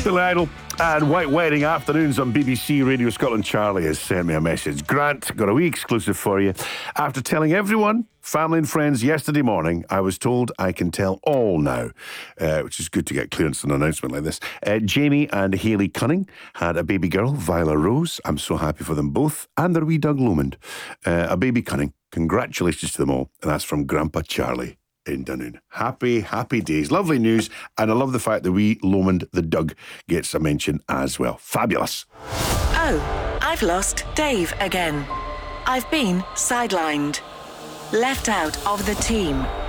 Billy Idol and White Wedding Afternoons on BBC Radio Scotland. Charlie has sent me a message. Grant, got a wee exclusive for you. After telling everyone, family and friends, yesterday morning, I was told I can tell all now, which is good to get clearance on an announcement like this. Jamie and Hayley Cunning had a baby girl, Viola Rose. I'm so happy for them both. And their wee Doug Lomond, a baby Cunning. Congratulations to them all. And that's from Grandpa Charlie in Dunoon. Happy days. Lovely news. And I love the fact that wee Lomond, the Doug, gets a mention as well. Fabulous. Oh, I've lost Dave again. I've been sidelined. Left out of the team.